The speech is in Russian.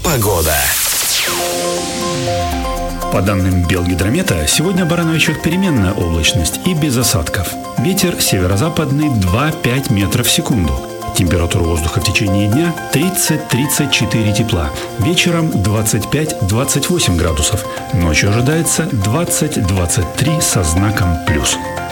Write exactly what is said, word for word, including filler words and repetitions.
Погода. По данным Белгидромета, сегодня в Барановичах переменная облачность и без осадков. Ветер северо-западный два-пять метров в секунду. Температура воздуха в течение дня тридцать-тридцать четыре тепла. Вечером двадцать пять-двадцать восемь градусов. Ночью ожидается двадцать-двадцать три со знаком плюс.